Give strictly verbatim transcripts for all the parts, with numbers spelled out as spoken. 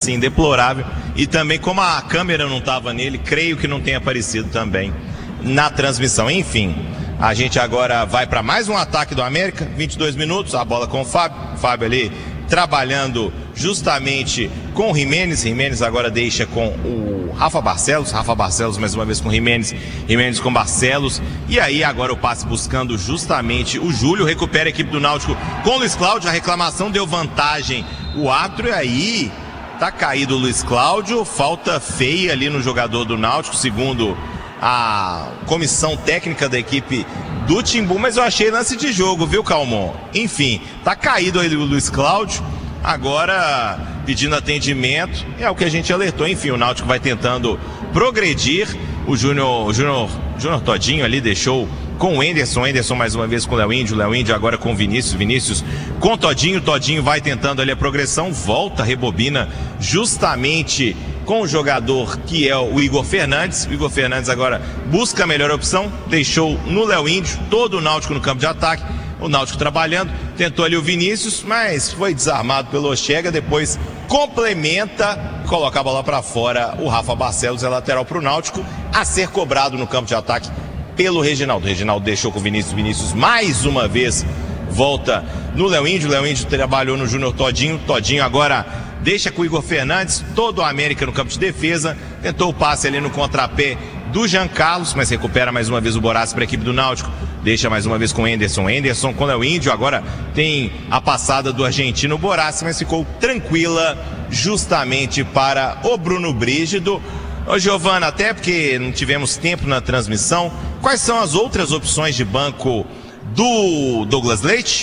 assim deplorável. E também como a câmera não estava nele, creio que não tenha aparecido também na transmissão. Enfim, a gente agora vai para mais um ataque do América, vinte e dois minutos, a bola com o Fábio, Fábio ali trabalhando justamente com o Jimenez. Jimenez agora deixa com o Rafa Barcelos, Rafa Barcelos mais uma vez com o Jimenez, Jimenez com Barcelos, e aí agora o passe buscando justamente o Júlio, recupera a equipe do Náutico com o Luiz Cláudio, a reclamação deu vantagem o árbitro, e aí tá caído o Luiz Cláudio, falta feia ali no jogador do Náutico, segundo a comissão técnica da equipe do Timbu, mas eu achei lance de jogo, viu, Calmon? Enfim, tá caído aí o Luiz Cláudio, agora pedindo atendimento, é o que a gente alertou. Enfim, o Náutico vai tentando progredir, o Júnior, o Júnior, Júnior Todinho ali deixou com o Enderson, Enderson mais uma vez com o Léo Índio, Léo Índio agora com o Vinícius, Vinícius com o Todinho, Todinho vai tentando ali a progressão, volta, rebobina justamente com o jogador que é o Igor Fernandes. O Igor Fernandes agora busca a melhor opção, deixou no Léo Índio, todo o Náutico no campo de ataque, o Náutico trabalhando, tentou ali o Vinícius, mas foi desarmado pelo Oxega, depois complementa, coloca a bola para fora, o Rafa Barcelos é lateral para o Náutico, a ser cobrado no campo de ataque pelo Reginaldo. Reginaldo deixou com o Vinícius, Vinícius mais uma vez volta no Léo Índio, Léo Índio trabalhou no Júnior Todinho, Todinho agora deixa com o Igor Fernandes, todo o América no campo de defesa, tentou o passe ali no contrapé do Jean Carlos, mas recupera mais uma vez o Borassi para a equipe do Náutico, deixa mais uma vez com o Enderson, Enderson com o Léo Índio, agora tem a passada do argentino Borassi, mas ficou tranquila justamente para o Bruno Brígido. Ô Giovana, até porque não tivemos tempo na transmissão, quais são as outras opções de banco do Douglas Leite?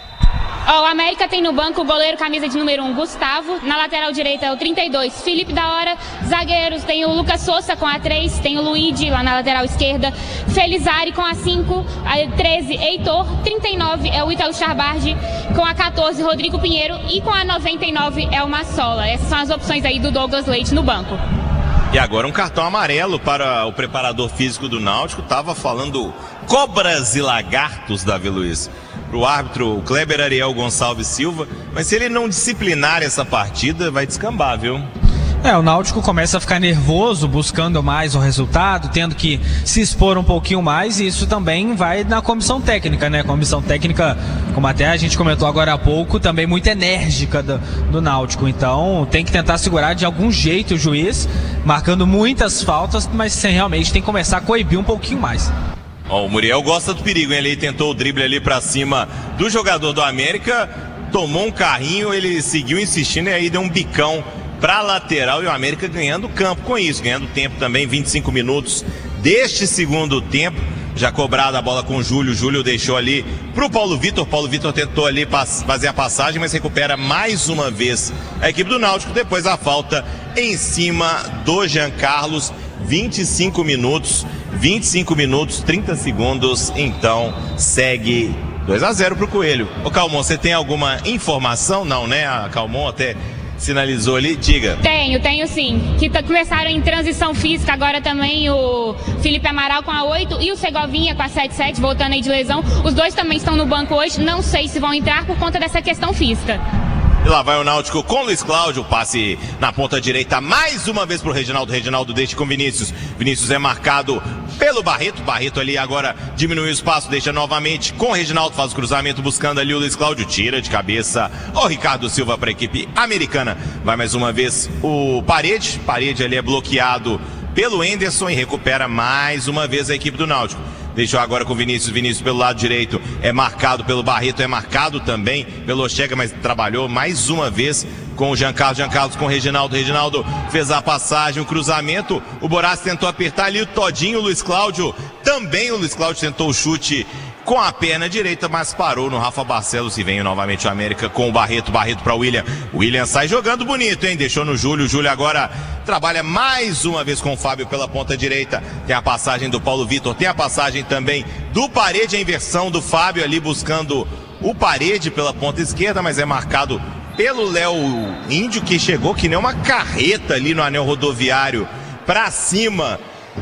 Oh, o América tem no banco o goleiro camisa de número um, Gustavo. Na lateral direita é o trinta e dois, Felipe da Hora. Zagueiros tem o Lucas Souza com a três, tem o Luigi lá na lateral esquerda, Felizari com a cinco, a treze, Heitor, trinta e nove é o Ítalo Charbardi, com a quatorze, Rodrigo Pinheiro, e com a noventa e nove é o Massola. Essas são as opções aí do Douglas Leite no banco. E agora um cartão amarelo para o preparador físico do Náutico, estava falando cobras e lagartos, Davi Luiz, para o árbitro Kleber Ariel Gonçalves Silva, mas se ele não disciplinar essa partida, vai descambar, viu? É, o Náutico começa a ficar nervoso, buscando mais o resultado, tendo que se expor um pouquinho mais, e isso também vai na comissão técnica, né? Comissão técnica, como até a gente comentou agora há pouco, também muito enérgica do, do Náutico. Então tem que tentar segurar de algum jeito o juiz, marcando muitas faltas, mas sem, realmente tem que começar a coibir um pouquinho mais. Ó, o Muriel gosta do perigo, hein? Ele tentou o drible ali pra cima do jogador do América, tomou um carrinho, ele seguiu insistindo e aí deu um bicão pra lateral, e o América ganhando campo com isso, ganhando tempo também, vinte e cinco minutos deste segundo tempo, já cobrada a bola com o Júlio, Júlio deixou ali pro Paulo Vitor, Paulo Vitor tentou ali fazer a passagem, mas recupera mais uma vez a equipe do Náutico, depois a falta em cima do Jean Carlos, vinte e cinco minutos, vinte e cinco minutos, trinta segundos, então segue dois a zero pro Coelho. Ô Calmon, você tem alguma informação? Não, né? A Calmon até sinalizou ali, diga. Tenho, tenho sim. Que começaram em transição física, agora também o Felipe Amaral com a oito e o Segovinha com a sete sete, voltando aí de lesão. Os dois também estão no banco hoje, não sei se vão entrar por conta dessa questão física. E lá vai o Náutico com o Luiz Cláudio, passe na ponta direita mais uma vez pro Reginaldo, Reginaldo deixa com Vinícius, Vinícius é marcado pelo Barreto, Barreto ali agora diminui o espaço, deixa novamente com o Reginaldo, faz o cruzamento buscando ali o Luiz Cláudio, tira de cabeça o Ricardo Silva para a equipe americana, vai mais uma vez o Parede, Parede ali é bloqueado pelo Enderson e recupera mais uma vez a equipe do Náutico. Deixou agora com o Vinícius, Vinícius pelo lado direito, é marcado pelo Barreto, é marcado também pelo Oxega, mas trabalhou mais uma vez com o Jean Carlos, Jean Carlos com o Reginaldo, Reginaldo fez a passagem, o cruzamento, o Borassi tentou apertar ali o Todinho, o Luiz Cláudio, também o Luiz Cláudio tentou o chute com a perna direita, mas parou no Rafa Barcelos e vem novamente o América com o Barreto, Barreto para o William, o William sai jogando bonito, hein, deixou no Júlio, o Júlio agora trabalha mais uma vez com o Fábio pela ponta direita, tem a passagem do Paulo Vitor, tem a passagem também do Parede, a inversão do Fábio ali buscando o Parede pela ponta esquerda, mas é marcado pelo Léo Índio, que chegou que nem uma carreta ali no anel rodoviário para cima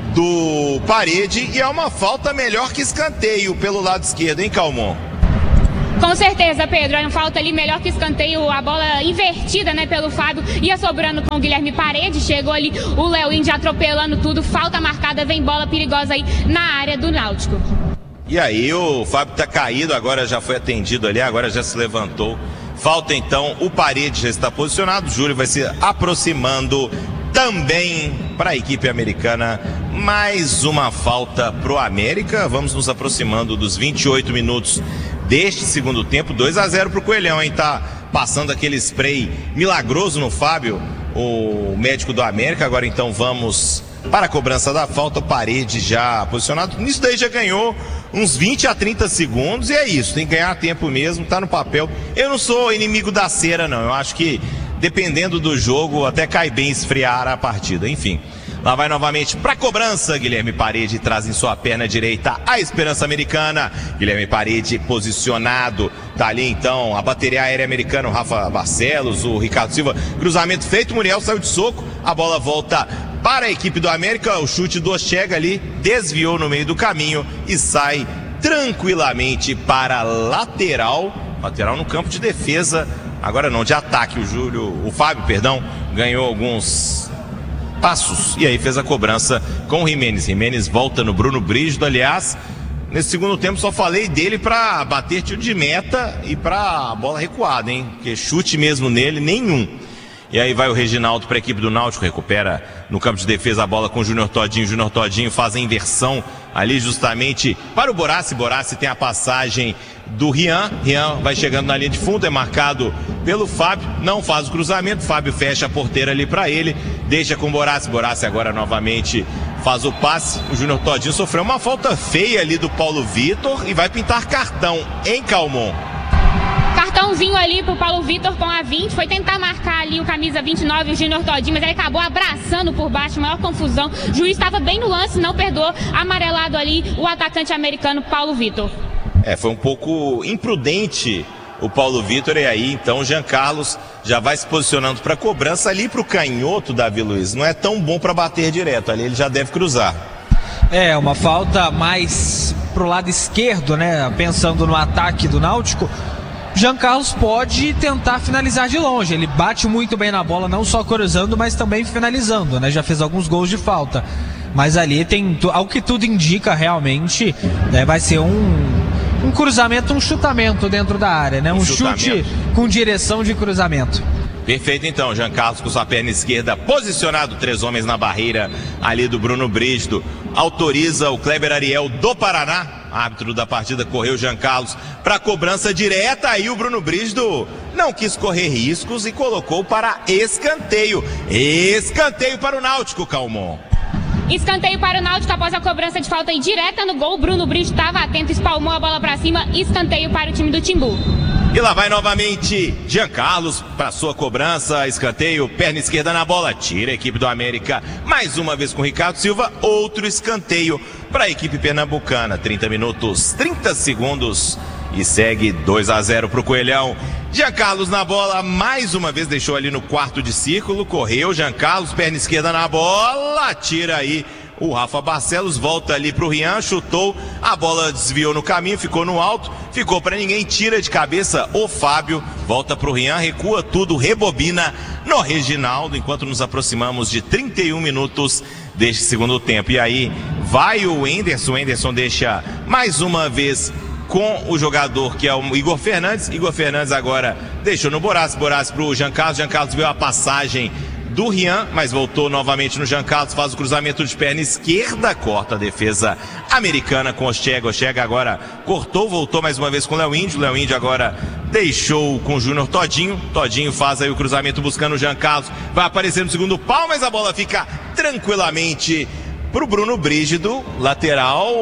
do Parede, e é uma falta melhor que escanteio pelo lado esquerdo, hein, Calmon? Com certeza, Pedro, é uma falta ali melhor que escanteio, a bola invertida, né, pelo Fábio, ia sobrando com o Guilherme Paredes, chegou ali o Léo Índio atropelando tudo, falta marcada, vem bola perigosa aí na área do Náutico. E aí o Fábio tá caído, agora já foi atendido ali, agora já se levantou. Falta então, o Paredes já está posicionado, o Júlio vai se aproximando também para a equipe americana. Mais uma falta pro América, vamos nos aproximando dos vinte e oito minutos deste segundo tempo. Dois a zero pro Coelhão, hein? Tá passando aquele spray milagroso no Fábio, o médico do América. Agora então vamos para a cobrança da falta, o Paredes já posicionado. Nisso daí já ganhou uns vinte a trinta segundos e é isso, tem que ganhar tempo mesmo, tá no papel. Eu não sou inimigo da cera não, eu acho que dependendo do jogo até cai bem esfriar a partida, enfim. Lá vai novamente para a cobrança, Guilherme Paredes traz em sua perna direita a Esperança Americana. Guilherme Paredes posicionado, tá ali então a bateria aérea americana, o Rafa Barcelos, o Ricardo Silva, cruzamento feito, o Muriel saiu de soco, a bola volta para a equipe do América, o chute do Chega ali, desviou no meio do caminho e sai tranquilamente para a lateral, lateral no campo de defesa, agora não, de ataque. O Júlio, o Fábio, perdão, ganhou alguns passos e aí fez a cobrança com o Jimenez. Jimenez volta no Bruno Brígido, aliás, nesse segundo tempo só falei dele para bater tiro de meta e para bola recuada, hein? Porque chute mesmo nele, nenhum. E aí vai o Reginaldo para a equipe do Náutico, recupera no campo de defesa a bola com o Júnior Todinho. Júnior Todinho faz a inversão ali justamente para o Borassi. Borassi tem a passagem do Rian. Rian vai chegando na linha de fundo, é marcado pelo Fábio, não faz o cruzamento. Fábio fecha a porteira ali para ele, deixa com o Borassi. Borassi agora novamente faz o passe. O Júnior Todinho sofreu uma falta feia ali do Paulo Vitor e vai pintar cartão, hein, Calmon? Cartãozinho ali pro Paulo Vitor com a vinte, foi tentar marcar ali o camisa vinte e nove, o Júnior Todinho, mas ele acabou abraçando por baixo, maior confusão. O juiz estava bem no lance, não perdoou, amarelado ali o atacante americano Paulo Vitor. É, foi um pouco imprudente o Paulo Vitor, e aí então o Jean Carlos já vai se posicionando para cobrança ali pro canhoto, Davi Luiz. Não é tão bom para bater direto, ali ele já deve cruzar. É, uma falta mais pro lado esquerdo, né? Pensando no ataque do Náutico. Jean Carlos pode tentar finalizar de longe, ele bate muito bem na bola, não só cruzando, mas também finalizando, né? Já fez alguns gols de falta, mas ali tem, ao que tudo indica realmente, né, vai ser um, um cruzamento, um chutamento dentro da área, né? Um, um chute com direção de cruzamento. Perfeito então, Jean Carlos com sua perna esquerda posicionado, três homens na barreira ali do Bruno Brígido, autoriza o Kleber Ariel do Paraná, árbitro da partida, correu Jean Carlos para cobrança direta, aí o Bruno Brígido não quis correr riscos e colocou para escanteio, escanteio para o Náutico, Calmon. Escanteio para o Náutico após a cobrança de falta direta no gol, Bruno Brígido estava atento, espalmou a bola para cima, escanteio para o time do Timbu. E lá vai novamente Jean Carlos para sua cobrança, escanteio, perna esquerda na bola, tira a equipe do América, mais uma vez com o Ricardo Silva, outro escanteio para a equipe pernambucana, trinta minutos, trinta segundos e segue dois a zero para o Coelhão. Jean Carlos na bola, mais uma vez deixou ali no quarto de círculo, correu Jean Carlos, perna esquerda na bola, tira aí o Rafa Barcelos, volta ali pro Rian, chutou, a bola desviou no caminho, ficou no alto, ficou para ninguém, tira de cabeça o Fábio, volta pro Rian, recua tudo, rebobina no Reginaldo, enquanto nos aproximamos de trinta e um minutos deste segundo tempo. E aí vai o Enderson, o Enderson deixa mais uma vez com o jogador que é o Igor Fernandes, Igor Fernandes agora deixou no Borassi, Borassi pro Jean Carlos, Jean Carlos viu a passagem do Rian, mas voltou novamente no Jean Carlos, faz o cruzamento de perna esquerda, corta a defesa americana com o Chega, o Chega agora cortou, voltou mais uma vez com o Léo Índio, o Léo Índio agora deixou com o Júnior Todinho, Todinho faz aí o cruzamento buscando o Jean Carlos, vai aparecer no segundo pau, mas a bola fica tranquilamente pro Bruno Brígido, lateral,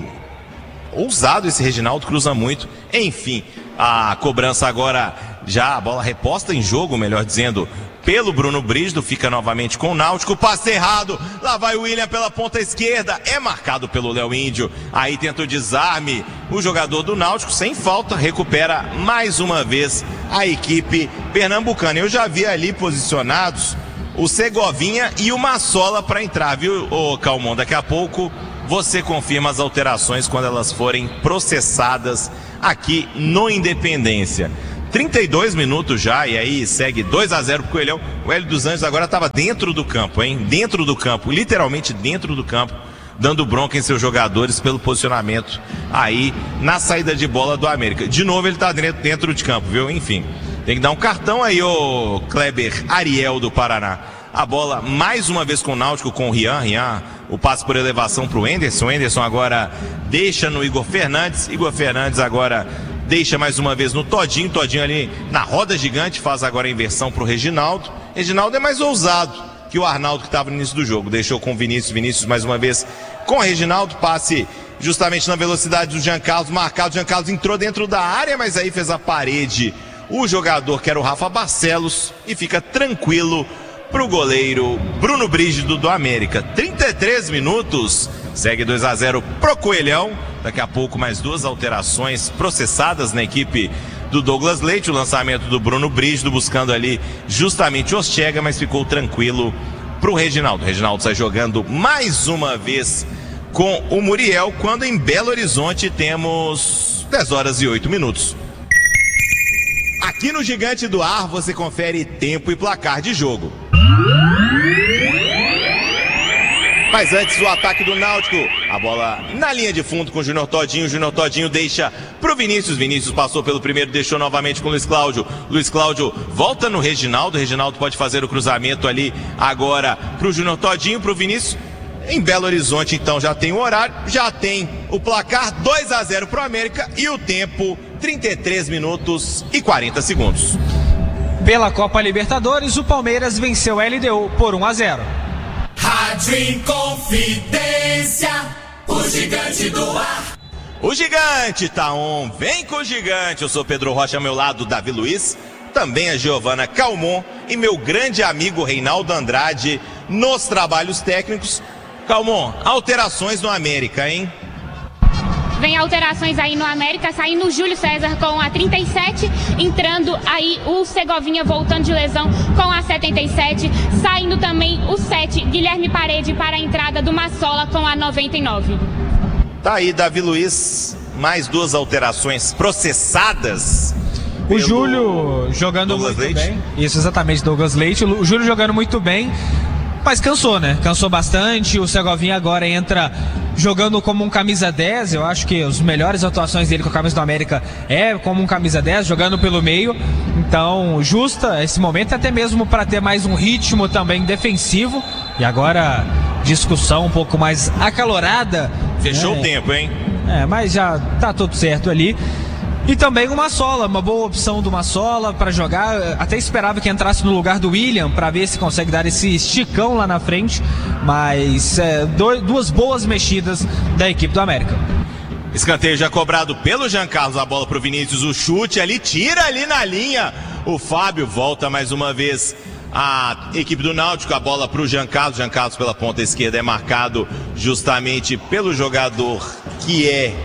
ousado esse Reginaldo, cruza muito, enfim, a cobrança agora já, a bola reposta em jogo, melhor dizendo, pelo Bruno Brígido, fica novamente com o Náutico, passe errado, lá vai o William pela ponta esquerda, é marcado pelo Léo Índio, aí tenta o desarme, o jogador do Náutico, sem falta, recupera mais uma vez a equipe pernambucana. Eu já vi ali posicionados o Segovinha e o Massola para entrar, viu, ô Calmon? Daqui a pouco você confirma as alterações quando elas forem processadas aqui no Independência. trinta e dois minutos já, e aí segue dois a zero pro Coelhão. O Hélio dos Anjos agora estava dentro do campo, hein? Dentro do campo, literalmente dentro do campo, dando bronca em seus jogadores pelo posicionamento aí na saída de bola do América. De novo ele tá dentro, dentro de campo, viu? Enfim, tem que dar um cartão aí, ô Kleber Ariel do Paraná. A bola mais uma vez com o Náutico, com o Rian. Rian, o passe por elevação pro Enderson. Enderson agora deixa no Igor Fernandes. Igor Fernandes agora deixa mais uma vez no Todinho. Todinho ali na roda gigante, faz agora a inversão pro Reginaldo. Reginaldo é mais ousado que o Arnaldo que estava no início do jogo. Deixou com o Vinícius. Vinícius mais uma vez com o Reginaldo. Passe justamente na velocidade do Jean Carlos. Marcado, Jean Carlos entrou dentro da área, mas aí fez a parede o jogador que era o Rafa Barcelos. E fica tranquilo pro goleiro Bruno Brígido do América. trinta e três minutos. Segue dois a zero pro Coelhão. Daqui a pouco mais duas alterações processadas na equipe do Douglas Leite. O lançamento do Bruno Brígido buscando ali justamente o Ortega, mas ficou tranquilo pro Reginaldo. O Reginaldo sai jogando mais uma vez com o Muriel, quando em Belo Horizonte temos dez horas e oito minutos. Aqui no Gigante do Ar você confere tempo e placar de jogo. Mas antes o ataque do Náutico, a bola na linha de fundo com o Júnior Todinho. O Júnior Todinho deixa pro Vinícius. Vinícius passou pelo primeiro, deixou novamente com o Luiz Cláudio. Luiz Cláudio volta no Reginaldo. Reginaldo pode fazer o cruzamento ali agora pro Júnior Todinho, pro Vinícius. Em Belo Horizonte então já tem o horário, já tem o placar, dois a zero pro América e o tempo trinta e três minutos e quarenta segundos. Pela Copa Libertadores, o Palmeiras venceu a L D U por um a zero. Rádio Inconfidência, o Gigante do Ar. O Gigante tá on, vem com o Gigante. Eu sou Pedro Rocha, ao meu lado Davi Luiz, também a Giovana Calmon e meu grande amigo Reinaldo Andrade nos trabalhos técnicos. Calmon, alterações no América, hein? Vem alterações aí no América, saindo o Júlio César com a trinta e sete, entrando aí o Segovinha voltando de lesão com a setenta e sete, saindo também o sete, Guilherme Parede para a entrada do Massola com a noventa e nove. Tá aí, Davi Luiz, mais duas alterações processadas. O Júlio jogando Douglas muito Leite. bem. Isso, exatamente, Douglas Leite. O Júlio jogando muito bem, mas cansou, né? Cansou bastante. O Segovinha agora entra jogando como um camisa dez. Eu acho que as melhores atuações dele com a camisa do América é como um camisa dez, jogando pelo meio. Então, justa esse momento, até mesmo para ter mais um ritmo também defensivo. E agora, discussão um pouco mais acalorada. Fechou né? o tempo, hein? É, mas já tá tudo certo ali. E também o Massola, uma boa opção do Massola para jogar. Até esperava que entrasse no lugar do William para ver se consegue dar esse esticão lá na frente. Mas é, dois, duas boas mexidas da equipe do América. Escanteio já cobrado pelo Jean Carlos, a bola pro Vinícius, o chute ali, tira ali na linha. O Fábio volta mais uma vez a equipe do Náutico, a bola pro Jean Carlos. Jean Carlos pela ponta esquerda é marcado justamente pelo jogador que é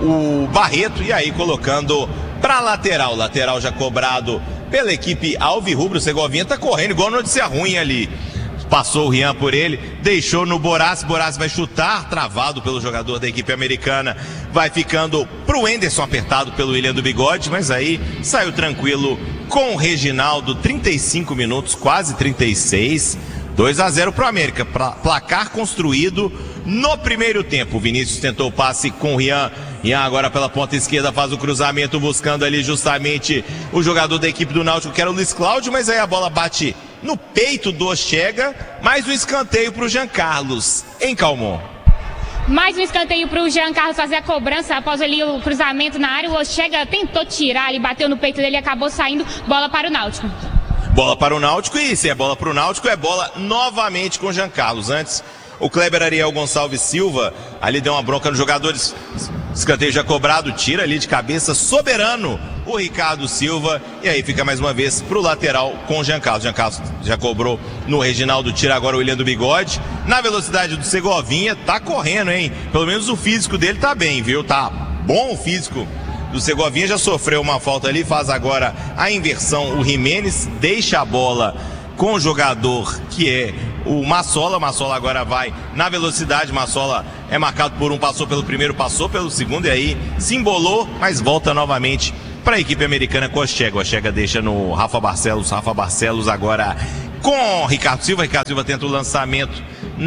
o Barreto, e aí colocando pra lateral, lateral já cobrado pela equipe alvirrubro. O Segovinha tá correndo igual notícia ruim ali. Passou o Rian por ele, deixou no Borassi, Borassi vai chutar, travado pelo jogador da equipe americana, vai ficando pro Enderson, apertado pelo William do Bigode, mas aí saiu tranquilo com o Reginaldo. Trinta e cinco minutos, quase trinta e seis, dois a zero pro América, placar construído no primeiro tempo. O Vinícius tentou o passe com o Rian. Rian agora pela ponta esquerda faz o cruzamento, buscando ali justamente o jogador da equipe do Náutico, que era o Luiz Cláudio, mas aí a bola bate no peito do Ortega. Mais um escanteio pro Jean Carlos, em Calmon. Mais um escanteio para o Jean Carlos fazer a cobrança após ali o cruzamento na área. O Ortega tentou tirar, ele bateu no peito dele e acabou saindo. Bola para o Náutico. Bola para o Náutico, e se é bola para o Náutico, é bola novamente com o Jean Carlos. Antes, o Kleber Ariel Gonçalves Silva ali deu uma bronca nos jogadores. Escanteio já cobrado, tira ali de cabeça, soberano o Ricardo Silva. E aí fica mais uma vez pro lateral com o Jean Carlos. Jean Carlos já cobrou no Reginaldo, tira agora o William do Bigode. Na velocidade do Segovinha, tá correndo, hein? Pelo menos o físico dele tá bem, viu? Tá bom o físico do Segovinha, já sofreu uma falta ali, faz agora a inversão. O Jimenez deixa a bola com o jogador que é o Massola. Massola agora vai na velocidade, Massola é marcado por um, passou pelo primeiro, passou pelo segundo e aí se embolou, mas volta novamente para a equipe americana com o Chega. O Chega deixa no Rafa Barcelos, Rafa Barcelos agora com Ricardo Silva. Ricardo Silva tenta o lançamento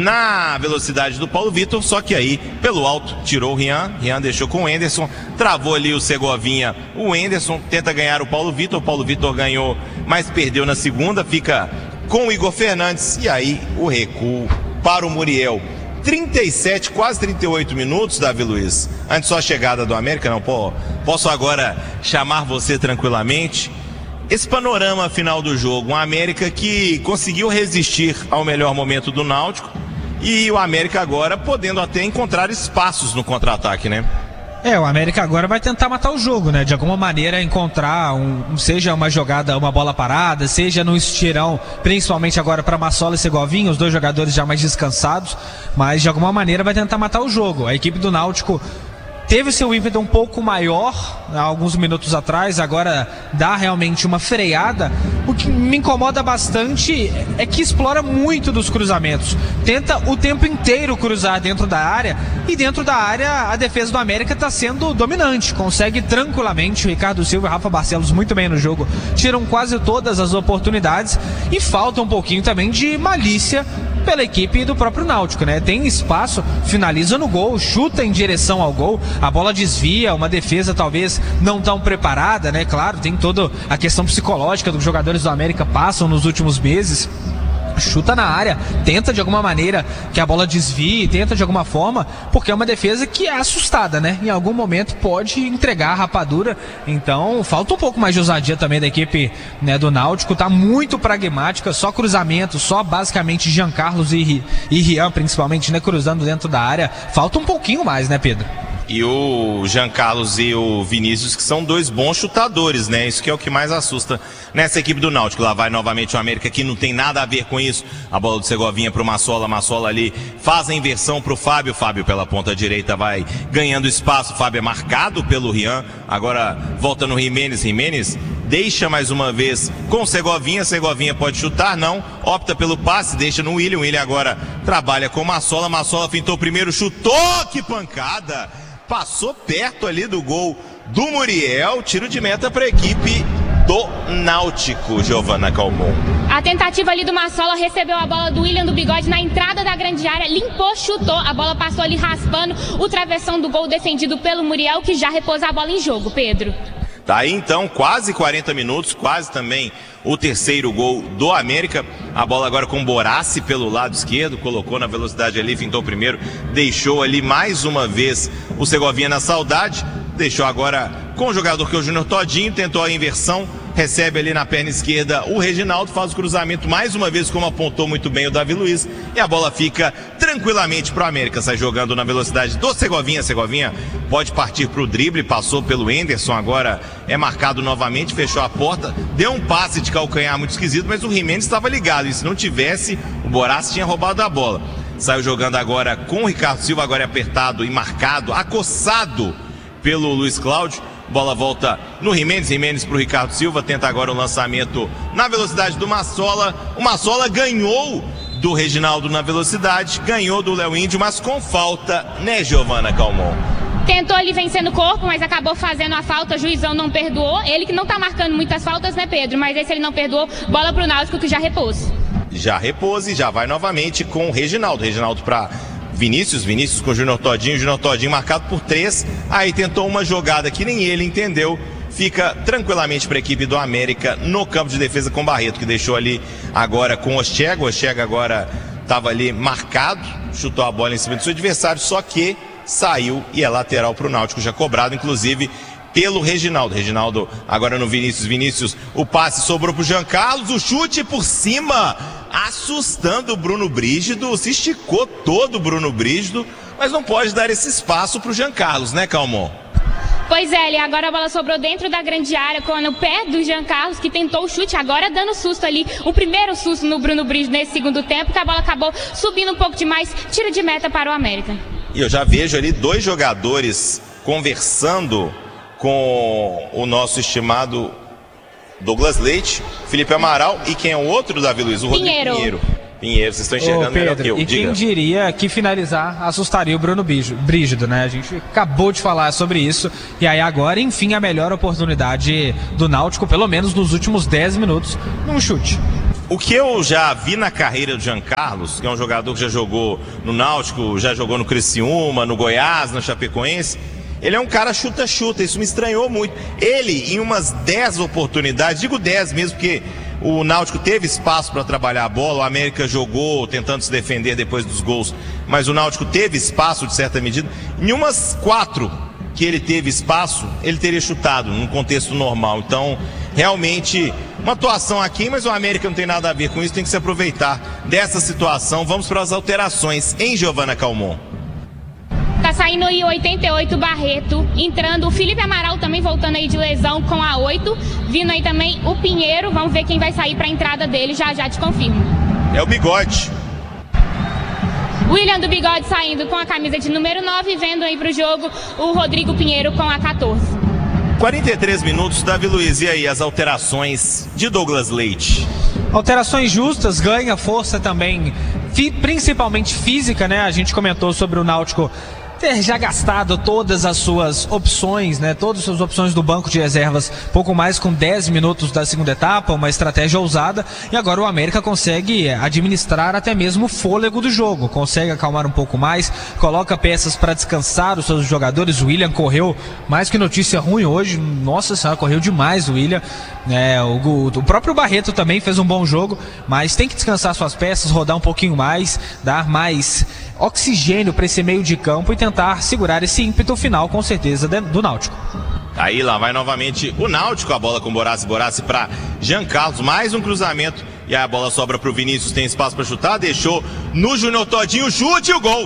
na velocidade do Paulo Vitor, só que aí pelo alto tirou o Rian, Rian deixou com o Enderson, travou ali o Segovinha, o Enderson tenta ganhar o Paulo Vitor, o Paulo Vitor ganhou, mas perdeu na segunda, fica com o Igor Fernandes e aí o recuo para o Muriel. trinta e sete, quase trinta e oito minutos, Davi Luiz, antes só a chegada do América, não, pô, posso agora chamar você tranquilamente. Esse panorama final do jogo, um América que conseguiu resistir ao melhor momento do Náutico e o América agora podendo até encontrar espaços no contra-ataque, né? É, o América agora vai tentar matar o jogo, né? De alguma maneira encontrar, um, seja uma jogada, uma bola parada, seja no estirão, principalmente agora para Massola e Segovinha, os dois jogadores já mais descansados, mas de alguma maneira vai tentar matar o jogo. A equipe do Náutico teve seu ímpeto um pouco maior há alguns minutos atrás, agora dá realmente uma freada. O que me incomoda bastante é que explora muito dos cruzamentos, tenta o tempo inteiro cruzar dentro da área, e dentro da área a defesa do América está sendo dominante, consegue tranquilamente. O Ricardo Silva e o Rafa Barcelos muito bem no jogo, tiram quase todas as oportunidades, e falta um pouquinho também de malícia pela equipe do próprio Náutico, né? Tem espaço, finaliza no gol, chuta em direção ao gol, a bola desvia, uma defesa talvez não tão preparada, né? Claro, tem toda a questão psicológica dos jogadores do América passam nos últimos meses. Chuta na área, tenta de alguma maneira que a bola desvie, tenta de alguma forma, porque é uma defesa que é assustada, né? Em algum momento pode entregar a rapadura, então falta um pouco mais de ousadia também da equipe, né, do Náutico, tá muito pragmática, só cruzamento, só basicamente Jean Carlos e, e Rian principalmente, né, cruzando dentro da área. Falta um pouquinho mais, né, Pedro? E o Jean Carlos e o Vinícius, que são dois bons chutadores, né? Isso que é o que mais assusta nessa equipe do Náutico. Lá vai novamente o América, que não tem nada a ver com isso. A bola do Segovinha pro Massola, Massola ali faz a inversão pro Fábio. Fábio pela ponta direita vai ganhando espaço. Fábio é marcado pelo Rian. Agora volta no Jimenez. Jimenez deixa mais uma vez com o Segovinha. Segovinha pode chutar, não. Opta pelo passe, deixa no William. O William agora trabalha com o Massola. Massola fintou primeiro, chutou. Que pancada! Passou perto ali do gol do Muriel. Tiro de meta para a equipe do Náutico, Giovana Calmon. A tentativa ali do Massola, recebeu a bola do William do Bigode na entrada da grande área, limpou, chutou, a bola passou ali raspando o travessão do gol defendido pelo Muriel, que já repousa a bola em jogo, Pedro. Tá aí então, quase quarenta minutos, quase também o terceiro gol do América. A bola agora com Borassi pelo lado esquerdo, colocou na velocidade ali, fintou o primeiro, deixou ali mais uma vez o Segovinha na saudade, deixou agora com o jogador que é o Júnior Todinho, tentou a inversão, recebe ali na perna esquerda o Reginaldo, faz o cruzamento mais uma vez, como apontou muito bem o Davi Luiz, e a bola fica tranquilamente pro América, sai jogando na velocidade do Segovinha. Segovinha pode partir pro drible, passou pelo Enderson, agora é marcado novamente, fechou a porta, deu um passe de calcanhar muito esquisito, mas o Jimenez estava ligado, e se não tivesse, o Borassi tinha roubado a bola. Saiu jogando agora com o Ricardo Silva, agora é apertado e marcado, acossado pelo Luiz Cláudio. Bola volta no Jimenez, Jimenez pro Ricardo Silva, tenta agora o lançamento na velocidade do Massola. O Massola ganhou do Reginaldo na velocidade, ganhou do Léo Índio, mas com falta, né, Giovana Calmon? Tentou ali vencer no corpo, mas acabou fazendo a falta, o juizão não perdoou. Ele que não tá marcando muitas faltas, né, Pedro? Mas esse ele não perdoou, bola pro Náutico que já repôs. Já repôs e já vai novamente com o Reginaldo. Reginaldo pra Vinícius, Vinícius com o Júnior Todinho, Júnior Todinho marcado por três, aí tentou uma jogada que nem ele entendeu, fica tranquilamente para a equipe do América no campo de defesa com Barreto, que deixou ali agora com o Chega, o Chega agora estava ali marcado, chutou a bola em cima do seu adversário, só que saiu e é lateral para o Náutico, já cobrado inclusive pelo Reginaldo. Reginaldo agora no Vinícius, Vinícius, o passe sobrou pro Jean Carlos, o chute por cima, assustando o Bruno Brígido, se esticou todo o Bruno Brígido, mas não pode dar esse espaço pro Jean Carlos, né, Calmon? Pois é, ele agora a bola sobrou dentro da grande área, com o pé do Jean Carlos, que tentou o chute, agora dando susto ali, o primeiro susto no Bruno Brígido nesse segundo tempo, que a bola acabou subindo um pouco demais, tiro de meta para o América. E eu já vejo ali dois jogadores conversando com o nosso estimado Douglas Leite, Felipe Amaral e quem é o outro, Davi Luiz? O Rodrigo Pinheiro. Pinheiro. Pinheiro, vocês estão enxergando Ô, Pedro, melhor que eu. E Diga. quem diria que finalizar assustaria o Bruno Brígido, né? A gente acabou de falar sobre isso. E aí agora, enfim, a melhor oportunidade do Náutico, pelo menos nos últimos dez minutos, num chute. O que eu já vi na carreira do Jean Carlos, que é um jogador que já jogou no Náutico, já jogou no Criciúma, no Goiás, no Chapecoense, ele é um cara chuta-chuta, isso me estranhou muito. Ele, em umas dez oportunidades, digo dez mesmo, porque o Náutico teve espaço para trabalhar a bola, o América jogou tentando se defender depois dos gols, mas o Náutico teve espaço de certa medida. Em umas quatro que ele teve espaço, ele teria chutado num contexto normal. Então, realmente, uma atuação aqui, mas o América não tem nada a ver com isso, tem que se aproveitar dessa situação. Vamos para as alterações, hein, Giovana Calmon? Tá saindo aí oitenta e oito Barreto, entrando o Felipe Amaral também voltando aí de lesão com a oito, vindo aí também o Pinheiro, vamos ver quem vai sair para a entrada dele, já já te confirmo. É o Bigode. William do Bigode saindo com a camisa de número nove, vendo aí pro jogo o Rodrigo Pinheiro com a quatorze. quarenta e três minutos, Davi Luiz, e aí as alterações de Douglas Leite? Alterações justas, ganha força também, fi, principalmente física, né? A gente comentou sobre o Náutico ter já gastado todas as suas opções, né? Todas as suas opções do banco de reservas, pouco mais com dez minutos da segunda etapa, uma estratégia ousada, e agora o América consegue administrar até mesmo o fôlego do jogo, consegue acalmar um pouco mais, coloca peças para descansar os seus jogadores. O William correu, mais que notícia ruim hoje, nossa senhora, correu demais o William. É, o, o próprio Barreto também fez um bom jogo, mas tem que descansar suas peças, rodar um pouquinho mais, dar mais oxigênio para esse meio de campo e tentar segurar esse ímpeto final, com certeza, do Náutico. Aí lá vai novamente o Náutico, a bola com Borassi, Borassi para Jean Carlos, mais um cruzamento, e aí a bola sobra para o Vinícius, tem espaço para chutar, deixou no Júnior Todinho, chute e o gol!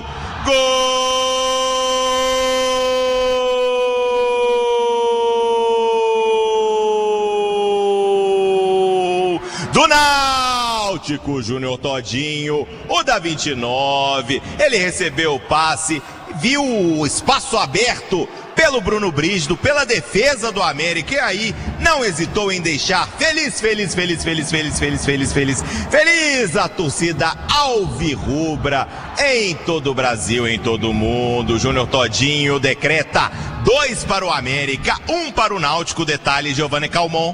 Gol do Náutico, Júnior Todinho, o da vinte e nove, ele recebeu o passe, viu o espaço aberto pelo Bruno Brígido, pela defesa do América, e aí não hesitou em deixar feliz, feliz, feliz, feliz, feliz, feliz, feliz, feliz, feliz a torcida alvirrubra em todo o Brasil, em todo o mundo. Júnior Todinho decreta dois para o América, um para o Náutico. Detalhe, Giovana Calmon.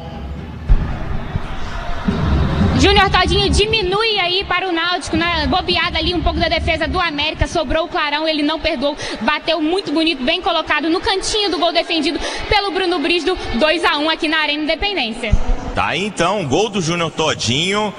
Júnior Todinho diminui aí para o Náutico, na bobeada ali um pouco da defesa do América, sobrou o Clarão, ele não perdoou, bateu muito bonito, bem colocado no cantinho do gol defendido pelo Bruno Brígido, dois a um aqui na Arena Independência. Tá aí então, gol do Júnior Todinho,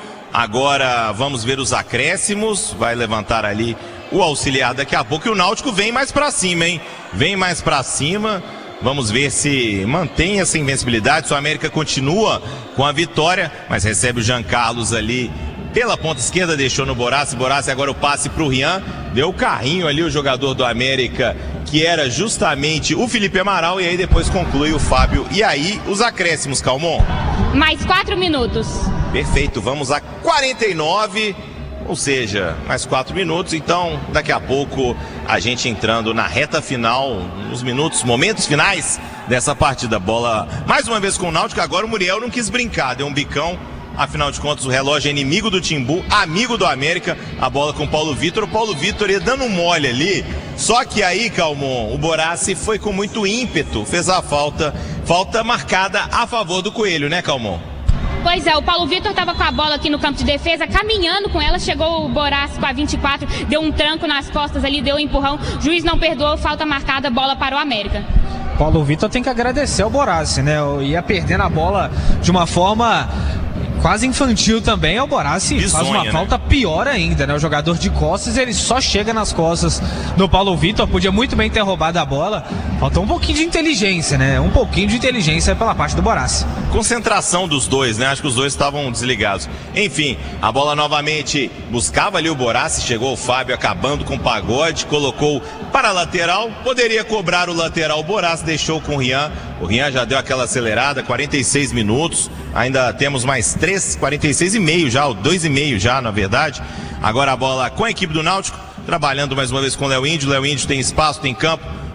agora vamos ver os acréscimos, vai levantar ali o auxiliar daqui a pouco, e o Náutico vem mais pra cima, hein? Vem mais pra cima. Vamos ver se mantém essa invencibilidade, se o América continua com a vitória, mas recebe o Jean Carlos ali pela ponta esquerda, deixou no Borassi, Borassi agora o passe para o Rian, deu o carrinho ali o jogador do América, que era justamente o Felipe Amaral, e aí depois conclui o Fábio. E aí os acréscimos, Calmon? Mais quatro minutos. Perfeito, vamos a quarenta e nove. Ou seja, mais quatro minutos, então daqui a pouco a gente entrando na reta final, nos minutos, momentos finais dessa partida. Bola mais uma vez com o Náutico, agora o Muriel não quis brincar, deu um bicão, afinal de contas o relógio é inimigo do Timbu, amigo do América, a bola com o Paulo Vitor, o Paulo Vitor ia dando um mole ali, só que aí, Calmon, o Borassi foi com muito ímpeto, fez a falta, falta marcada a favor do Coelho, né, Calmon? Pois é, o Paulo Vitor estava com a bola aqui no campo de defesa, caminhando com ela, chegou o Borassi com a vinte e quatro, deu um tranco nas costas ali, deu um empurrão, juiz não perdoou, falta marcada, bola para o América. Paulo Vitor tem que agradecer ao Borassi, né? Ia perdendo a bola de uma forma quase infantil também. O Borassi Bizonha, faz uma né? falta pior ainda, né? O jogador de costas, ele só chega nas costas do Paulo Vitor, podia muito bem ter roubado a bola. Faltou um pouquinho de inteligência, né? Um pouquinho de inteligência pela parte do Borassi. Concentração dos dois, né? Acho que os dois estavam desligados. Enfim, a bola novamente buscava ali o Borassi, chegou o Fábio acabando com o pagode, colocou para a lateral, poderia cobrar o lateral, o Borassi deixou com o Rian. O Rian já deu aquela acelerada, quarenta e seis minutos, ainda temos mais três, quarenta e seis e meio já, ou dois e meio já, na verdade. Agora a bola com a equipe do Náutico, trabalhando mais uma vez com o Léo Índio. Léo Índio tem espaço, tem campo.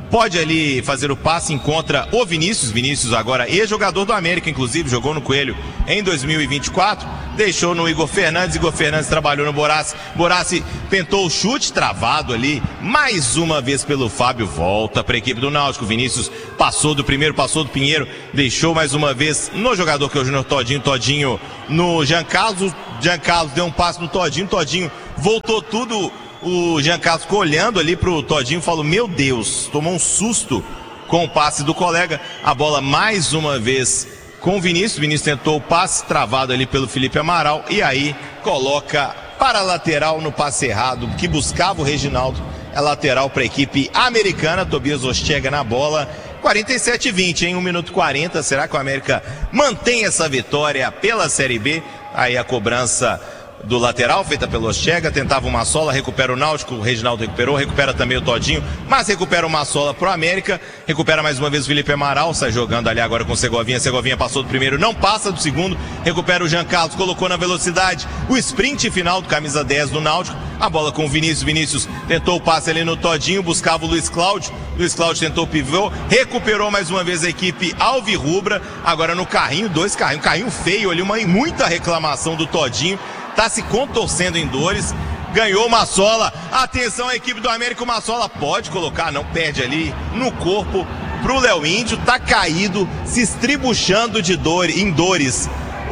pode ali fazer o passe, encontra o Vinícius, Vinícius agora ex-jogador do América, inclusive, jogou no Coelho em dois mil e vinte e quatro, deixou no Igor Fernandes, Igor Fernandes trabalhou no Borassi, Borassi tentou o chute, travado ali, mais uma vez pelo Fábio, volta para a equipe do Náutico, Vinícius passou do primeiro, passou do Pinheiro, deixou mais uma vez no jogador que é o Júnior Todinho, Todinho no Jean Carlos, Jean Carlos deu um passe no Todinho, Todinho voltou tudo. O Jean Carlos ficou olhando ali pro Todinho e falou, meu Deus, tomou um susto com o passe do colega. A bola mais uma vez com o Vinícius. Vinícius tentou o passe, travado ali pelo Felipe Amaral. E aí coloca para a lateral no passe errado, que buscava o Reginaldo. É lateral para a equipe americana. Tobias Ortega na bola. quarenta e sete a vinte, em um minuto e quarenta. Será que o América mantém essa vitória pela Série B? Aí a cobrança do lateral, feita pelo Ortega, tentava uma sola, recupera o Náutico, o Reginaldo recuperou, recupera também o Todinho, mas recupera uma sola pro América, recupera mais uma vez o Felipe Amaral, sai jogando ali agora com o Segovinha, Segovinha passou do primeiro, não passa do segundo, recupera o Jean Carlos, colocou na velocidade, o sprint final do camisa dez do Náutico, a bola com o Vinícius, Vinícius tentou o passe ali no Todinho, buscava o Luiz Cláudio, Luiz Cláudio tentou o pivô, recuperou mais uma vez a equipe alvirrubra, agora no carrinho, dois carrinhos, carrinho feio ali, uma, muita reclamação do Todinho, tá se contorcendo em dores, ganhou uma sola, atenção a equipe do América, uma sola pode colocar, não perde ali no corpo pro Léo Índio, tá caído, se estribuchando de dor, em dores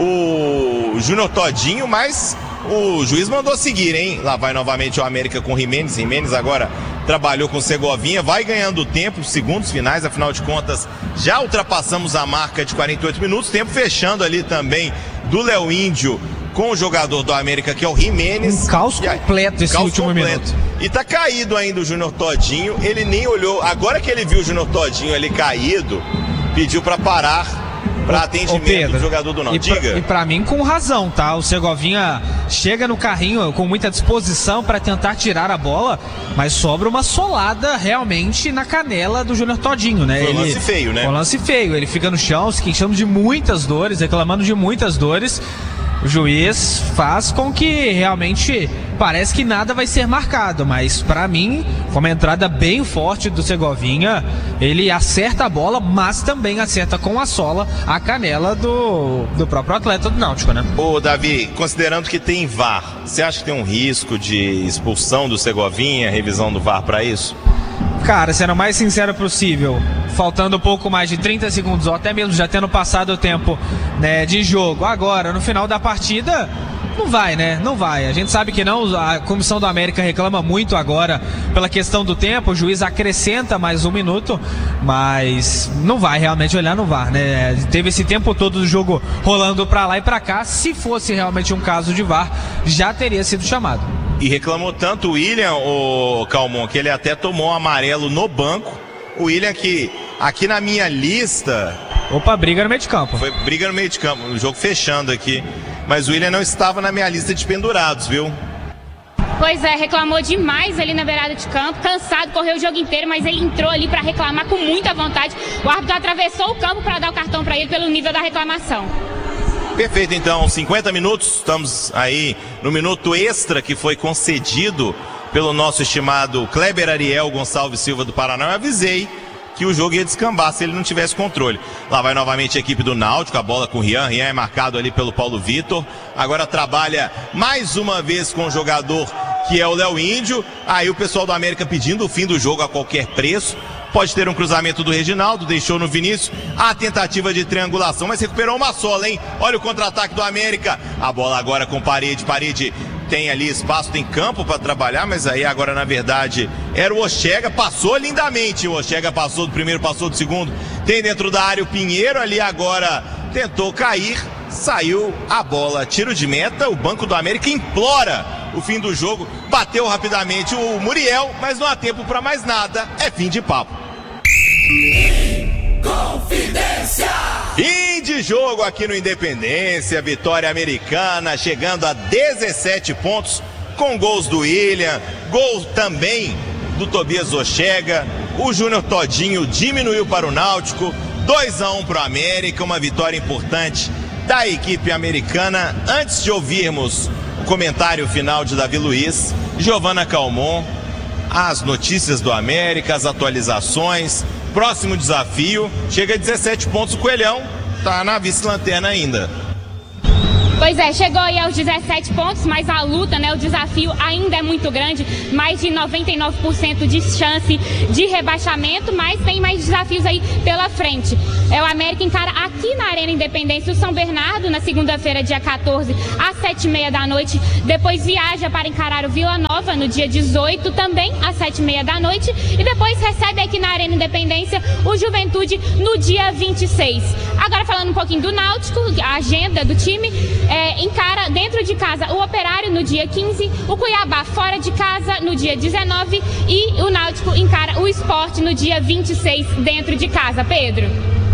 o Júnior Todinho, mas o juiz mandou seguir, hein? Lá vai novamente o América com o Jimenez, Jimenez agora trabalhou com o Segovinha, vai ganhando tempo, segundos finais, afinal de contas já ultrapassamos a marca de quarenta e oito minutos, tempo fechando ali também do Léo Índio com o jogador do América, que é o Jimenez. Um caos completo esse caos último completo. minuto. E tá caído ainda o Júnior Todinho, ele nem olhou, agora que ele viu o Júnior Todinho ali caído, pediu pra parar para atendimento Pedro, do jogador do Náutico. E pra, Diga. e pra mim com razão, tá? O Segovinha chega no carrinho com muita disposição para tentar tirar a bola, mas sobra uma solada realmente na canela do Júnior Todinho, né? Foi um ele, lance feio, né? Foi um lance feio, ele fica no chão, se queixando de muitas dores, reclamando de muitas dores. O juiz faz com que realmente parece que nada vai ser marcado, mas pra mim foi uma entrada bem forte do Segovinha. Ele acerta a bola, mas também acerta com a sola a canela do, do próprio atleta do Náutico, né? Ô Davi, considerando que tem V A R, você acha que tem um risco de expulsão do Segovinha, revisão do V A R pra isso? Cara, sendo o mais sincero possível, faltando um pouco mais de trinta segundos, ou até mesmo já tendo passado o tempo, né, de jogo, agora, no final da partida, não vai, né? Não vai. A gente sabe que não, a Comissão do América reclama muito agora pela questão do tempo, o juiz acrescenta mais um minuto, mas não vai realmente olhar no V A R, né? Teve esse tempo todo do jogo rolando pra lá e pra cá, se fosse realmente um caso de V A R, já teria sido chamado. E reclamou tanto o William, o Calmon, que ele até tomou um amarelo no banco. O William que, aqui na minha lista... Opa, briga no meio de campo. Foi briga no meio de campo, o jogo fechando aqui. Mas o William não estava na minha lista de pendurados, viu? Pois é, reclamou demais ali na beirada de campo, cansado, correu o jogo inteiro, mas ele entrou ali para reclamar com muita vontade. O árbitro atravessou o campo para dar o cartão para ele pelo nível da reclamação. Perfeito, então, cinquenta minutos, estamos aí no minuto extra que foi concedido pelo nosso estimado Kleber Ariel Gonçalves Silva do Paraná. Eu avisei que o jogo ia descambar se ele não tivesse controle. Lá vai novamente a equipe do Náutico, a bola com o Rian, Rian é marcado ali pelo Paulo Vitor, agora trabalha mais uma vez com o jogador que é o Léo Índio, aí o pessoal do América pedindo o fim do jogo a qualquer preço. Pode ter um cruzamento do Reginaldo, deixou no Vinícius, a tentativa de triangulação, mas recuperou uma sola, hein? Olha o contra-ataque do América, a bola agora com Parede, Parede tem ali espaço, tem campo para trabalhar, mas aí agora na verdade era o Ortega, passou lindamente, o Ortega passou do primeiro, passou do segundo, tem dentro da área o Pinheiro ali agora, tentou cair, saiu a bola, tiro de meta, o Banco do América implora o fim do jogo, bateu rapidamente o Muriel, mas não há tempo para mais nada, é fim de papo. Confidência! Fim de jogo aqui no Independência, vitória americana, chegando a dezessete pontos, com gols do William, gol também do Tobias Ortega, o Júnior Todinho diminuiu para o Náutico, dois a um para o América, uma vitória importante da equipe americana. Antes de ouvirmos o comentário final de Davi Luiz, Giovana Calmon, as notícias do América, as atualizações. Próximo desafio, chega a dezessete pontos, o Coelhão tá na vice-lanterna ainda. Pois é, chegou aí aos dezessete pontos, mas a luta, né, o desafio ainda é muito grande, mais de noventa e nove por cento de chance de rebaixamento, mas tem mais desafios aí pela frente. É, o América encara aqui na Arena Independência o São Bernardo na segunda-feira, dia quatorze, às sete e meia da noite, depois viaja para encarar o Vila Nova no dia dezoito, também às sete e meia da noite, e depois recebe aqui na Arena Independência o Juventude no dia vinte e seis. Agora falando um pouquinho do Náutico, a agenda do time, É, encara dentro de casa o Operário no dia quinze, o Cuiabá fora de casa no dia dezenove e o Náutico encara o Sport no dia vinte e seis dentro de casa. Pedro.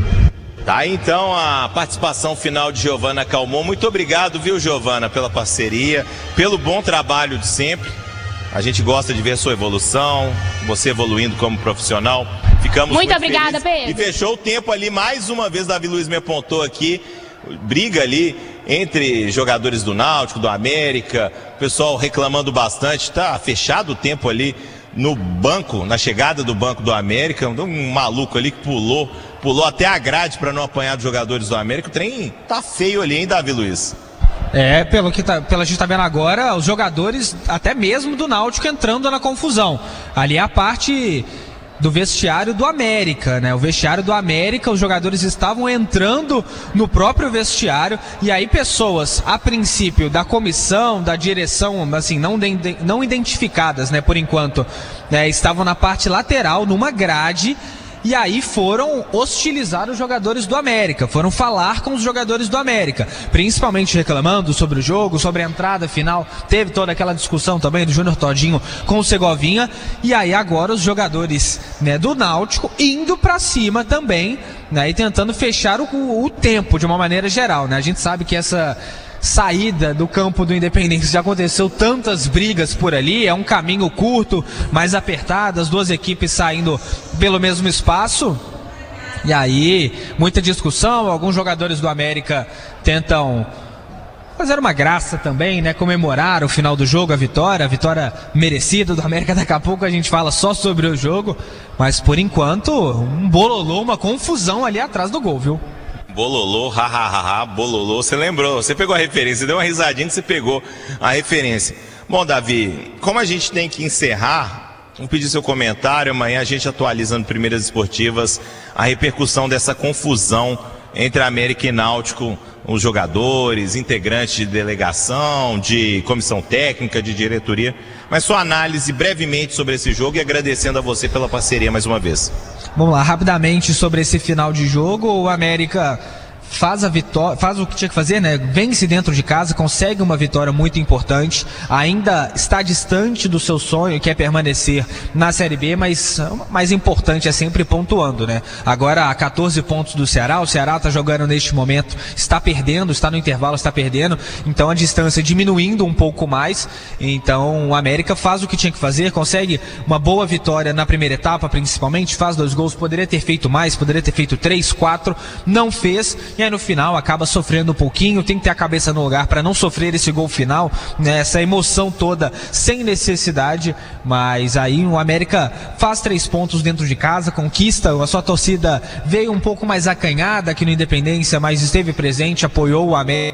Tá aí então a participação final de Giovana Calmon. Muito obrigado, viu, Giovana, pela parceria, pelo bom trabalho de sempre. A gente gosta de ver a sua evolução, você evoluindo como profissional. Ficamos muito, muito obrigada, felizes. Pedro. E fechou o tempo ali, mais uma vez, Davi Luiz me apontou aqui, briga ali entre jogadores do Náutico, do América, o pessoal reclamando bastante, tá fechado o tempo ali no banco, na chegada do banco do América, um maluco ali que pulou, pulou até a grade para não apanhar dos jogadores do América. O trem tá feio ali, hein, Davi Luiz? É, pelo que tá, pela gente tá vendo agora, os jogadores, até mesmo do Náutico, entrando na confusão. Ali é a parte do vestiário do América, né? O vestiário do América, os jogadores estavam entrando no próprio vestiário e aí pessoas, a princípio, da comissão, da direção, assim, não, de, não identificadas, né, por enquanto, né, estavam na parte lateral, numa grade, e aí foram hostilizar os jogadores do América, foram falar com os jogadores do América, principalmente reclamando sobre o jogo, sobre a entrada final. Teve toda aquela discussão também do Júnior Todinho com o Segovinha, e aí agora os jogadores, né, do Náutico indo pra cima também, né, e tentando fechar o, o tempo de uma maneira geral, né? A gente sabe que essa saída do campo do Independência já aconteceu tantas brigas por ali, é um caminho curto, mais apertado, as duas equipes saindo pelo mesmo espaço, e aí muita discussão. Alguns jogadores do América tentam fazer uma graça também, né, comemorar o final do jogo, a vitória, a vitória merecida do América. Daqui a pouco a gente fala só sobre o jogo, mas por enquanto um bololô, uma confusão ali atrás do gol, viu? Bololô, hahaha, bololô, você lembrou, você pegou a referência, deu uma risadinha que você pegou a referência. Bom, Davi, como a gente tem que encerrar, vamos pedir seu comentário, amanhã a gente atualiza no Primeiras Esportivas a repercussão dessa confusão entre América e Náutico, os jogadores, integrantes de delegação, de comissão técnica, de diretoria, mas sua análise brevemente sobre esse jogo e agradecendo a você pela parceria mais uma vez. Vamos lá, rapidamente sobre esse final de jogo. O América faz a vitória, faz o que tinha que fazer, né? Vence dentro de casa, consegue uma vitória muito importante, ainda está distante do seu sonho, que é permanecer na Série B, mas o mais importante é sempre pontuando, né? Agora, a quatorze pontos do Ceará, o Ceará está jogando neste momento, está perdendo, está no intervalo, está perdendo, então a distância diminuindo um pouco mais. Então o América faz o que tinha que fazer, consegue uma boa vitória na primeira etapa, principalmente, faz dois gols, poderia ter feito mais, poderia ter feito três, quatro, não fez, e aí no final acaba sofrendo um pouquinho, tem que ter a cabeça no lugar para não sofrer esse gol final, né, essa emoção toda sem necessidade. Mas aí o América faz três pontos dentro de casa, conquista, a sua torcida veio um pouco mais acanhada aqui no Independência, mas esteve presente, apoiou o América.